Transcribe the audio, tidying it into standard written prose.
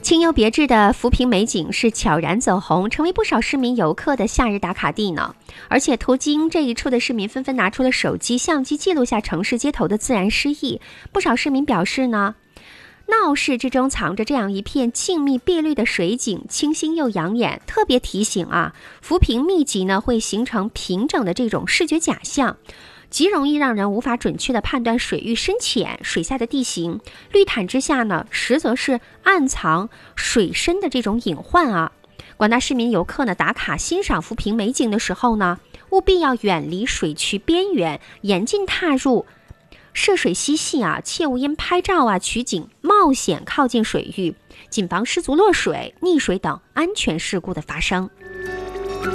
清幽别致的浮萍美景是悄然走红，成为不少市民游客的夏日打卡地呢。而且途经这一处的市民纷纷拿出了手机相机，记录下城市街头的自然诗意。不少市民表示呢，闹市之中藏着这样一片静谧碧绿的水景，清新又养眼，特别提醒啊，浮萍密集呢会形成平整的这种视觉假象，极容易让人无法准确地判断水域深浅、水下的地形。绿毯之下呢，实则是暗藏水深的这种隐患啊。广大市民游客呢，打卡欣赏浮萍美景的时候呢，务必要远离水渠边缘，严禁踏入涉水嬉戏啊，切勿因拍照啊、取景冒险靠近水域，谨防失足落水、溺水等安全事故的发生。